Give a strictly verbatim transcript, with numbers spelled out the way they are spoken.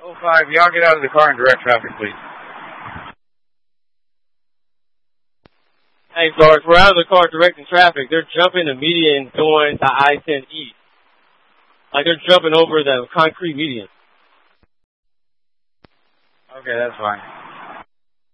oh five, y'all get out of the car and direct traffic, please. Hey, Sarge, we're out of the car directing traffic. They're jumping the median going to I ten East. Like they're jumping over the concrete median. Okay, that's fine.